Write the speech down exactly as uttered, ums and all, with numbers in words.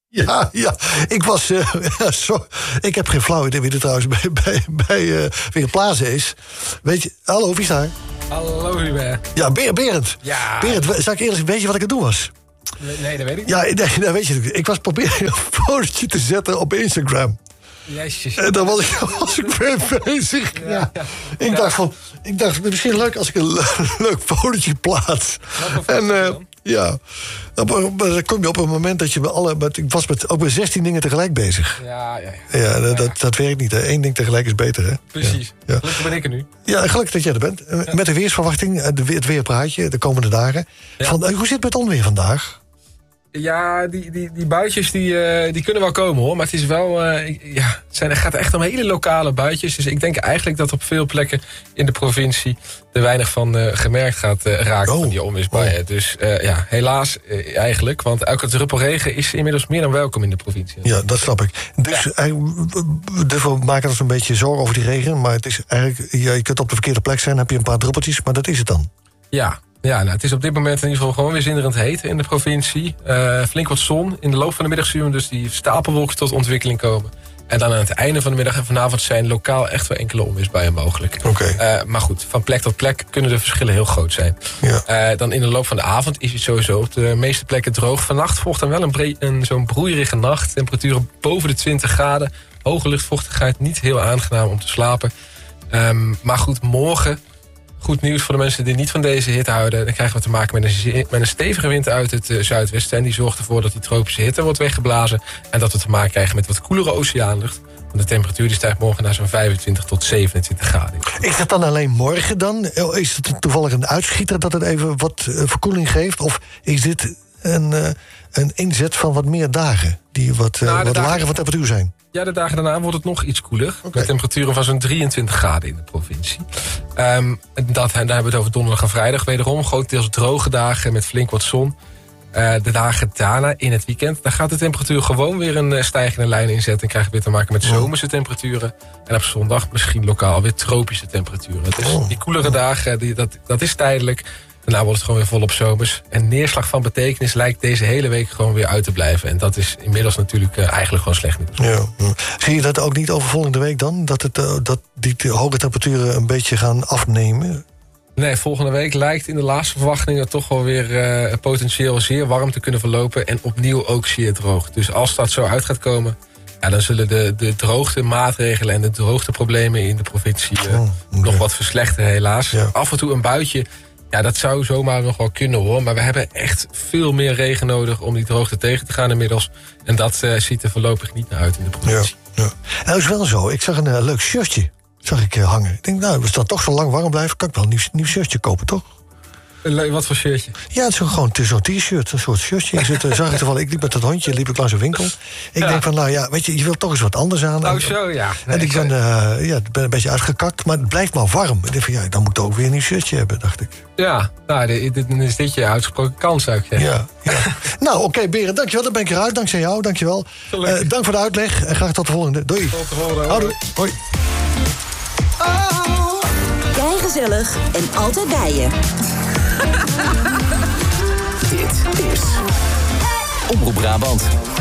Ja, ja. Ik was... Uh, ja, zo, ik heb geen flauw idee wie er trouwens bij, bij, bij uh, weer Plaza is. Weet je... Hallo, wie is daar? Hallo, Hubert. Ja, Ber- Berend. Ja. Berend, zal ik eerlijk zeggen, weet je wat ik aan het doen was? Nee, dat weet ik niet. Ja, nee, dat weet je niet. Ik was proberen een fotootje te zetten op Instagram. Jezus. En dan was ik, was ik mee bezig. Ja, ja. Ja. Ik, dacht van, ik dacht, misschien leuk als ik een leuk fotootje plaats. En uh, ja, dan kom je op een moment dat je met alle... Met, ik was met, ook met zestien dingen tegelijk bezig. Ja, ja, ja. ja, dat, dat, dat werkt niet. Hè. Eén ding tegelijk is beter, hè? Precies. Ja. Ja. Gelukkig ben ik er nu. Ja, gelukkig dat jij er bent. Ja. Met de weersverwachting, het weerpraatje de komende dagen. Ja. Van, hoe zit het met onweer vandaag? Ja, die, die, die buitjes die, uh, die kunnen wel komen, hoor. Maar het is wel, uh, ja, het, zijn, het gaat echt om hele lokale buitjes. Dus ik denk eigenlijk dat op veel plekken in de provincie er weinig van uh, gemerkt gaat uh, raken oh. van die onweersbuien. Oh. Dus uh, ja, helaas uh, eigenlijk. Want elke druppel regen is inmiddels meer dan welkom in de provincie. Ja, dat snap ik. Dus ja. we maken ons een beetje zorgen over die regen. Maar het is eigenlijk, ja, je kunt op de verkeerde plek zijn, heb je een paar druppeltjes, maar dat is het dan. Ja. Ja, nou, het is op dit moment in ieder geval gewoon weer zinderend heet in de provincie. Uh, flink wat zon. In de loop van de middag zien we dus die stapelwolken tot ontwikkeling komen. En dan aan het einde van de middag en vanavond zijn lokaal echt wel enkele onweersbuien mogelijk. Okay. Uh, maar goed, van plek tot plek kunnen de verschillen heel groot zijn. Ja. Uh, dan in de loop van de avond is het sowieso op de meeste plekken droog. Vannacht volgt dan wel een, bre- een zo'n broeierige nacht. Temperaturen boven de twintig graden. Hoge luchtvochtigheid, niet heel aangenaam om te slapen. Um, maar goed, morgen... Goed nieuws voor de mensen die niet van deze hitte houden. Dan krijgen we te maken met een, met een stevige wind uit het uh, zuidwesten. En die zorgt ervoor dat die tropische hitte wordt weggeblazen. En dat we te maken krijgen met wat koelere oceaanlucht. Want de temperatuur die stijgt morgen naar zo'n vijfentwintig tot zevenentwintig graden. Is dat dan alleen morgen dan? Is het toevallig een uitschieter dat het even wat uh, verkoeling geeft? Of is dit een, uh, een inzet van wat meer dagen? Die wat, uh, nou, wat dagen... lager van temperatuur zijn? Ja, de dagen daarna wordt het nog iets koeler. Okay. Met temperaturen van zo'n drieëntwintig graden in de provincie. Um, dat, daar hebben we het over donderdag en vrijdag. Wederom grotendeels droge dagen met flink wat zon. Uh, de dagen daarna, in het weekend, daar gaat de temperatuur gewoon weer een uh, stijgende lijn inzetten. En krijgen we weer te maken met zomerse temperaturen. En op zondag misschien lokaal weer tropische temperaturen. Het is, die koelere dagen, die, dat, dat is tijdelijk. Daarna wordt het gewoon weer volop zomers. En neerslag van betekenis lijkt deze hele week gewoon weer uit te blijven. En dat is inmiddels natuurlijk uh, eigenlijk gewoon slecht nieuws. Ja. Zie je dat ook niet over volgende week dan? Dat, het, uh, dat die hoge temperaturen een beetje gaan afnemen? Nee, volgende week lijkt in de laatste verwachtingen toch wel weer uh, potentieel zeer warm te kunnen verlopen. En opnieuw ook zeer droog. Dus als dat zo uit gaat komen, ja, dan zullen de, de droogtemaatregelen en de droogteproblemen in de provincie uh, oh, okay. nog wat verslechteren helaas. Ja. Af en toe een buitje. Ja, dat zou zomaar nog wel kunnen, hoor. Maar we hebben echt veel meer regen nodig om die droogte tegen te gaan inmiddels. En dat uh, ziet er voorlopig niet naar uit in de provincie. Ja, ja. Nou, is wel zo. Ik zag een uh, leuk shirtje zag ik, uh, hangen. Ik denk, nou, als dat toch zo lang warm blijft, kan ik wel een nieuw, nieuw shirtje kopen, toch? Wat voor shirtje? Ja, het is gewoon zo'n t-shirt, een soort shirtje. Ik zit, uh, zag ik toevallig, ik liep met dat hondje, liep ik langs een winkel. Ik ja. denk van, nou ja, weet je, je wilt toch eens wat anders aan. Oh, zo, ja. Nee, en ik ben, uh, ja, ben een beetje uitgekakt, maar het blijft maar warm. Ik denk van, ja, dan moet ik ook weer een nieuw shirtje hebben, dacht ik. Ja, nou, dit, dit is dit je uitgesproken kans, zou ik zeggen. Ja, ja. Nou, oké, okay, Berend, dankjewel. Dan ben ik eruit. Dankzij jou, dankjewel. Uh, dank voor de uitleg en graag tot de volgende. Doei. Tot de volgende. Houdoe. Hoi. Oh. Jij gezellig en altijd bij je. Dit is Omroep Brabant.